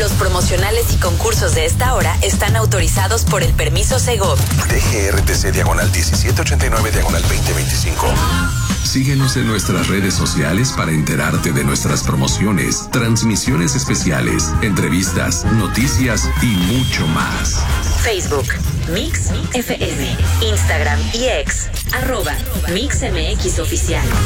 Los promocionales y concursos de esta hora están autorizados por el permiso Segov. DGRTC/1789/2025. Síguenos en nuestras redes sociales para enterarte de nuestras promociones, transmisiones especiales, entrevistas, noticias y mucho más. Facebook, Mix FM, Instagram y X, @MixMX Oficial.